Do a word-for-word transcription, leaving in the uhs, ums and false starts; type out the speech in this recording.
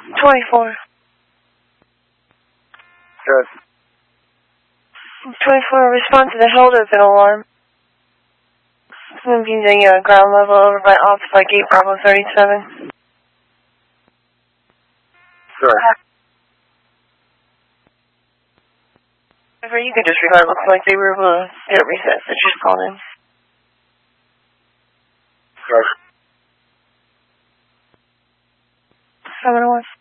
twenty-four. Good. twenty-four, respond to the held open alarm. Moving the uh, ground level over by Office by Gate Bravo thirty-seven. Sure. However, you can disregard. It looks like they were able to get it reset, so just call in. Sure. seven oh one.